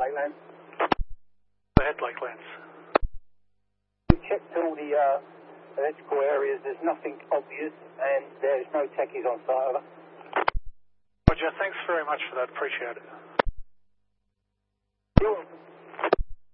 Lakelands. Go ahead, Lakelands. We've checked all the electrical areas. There's nothing obvious, and there's no techies on site. Over. Roger, thanks very much for that. Appreciate it.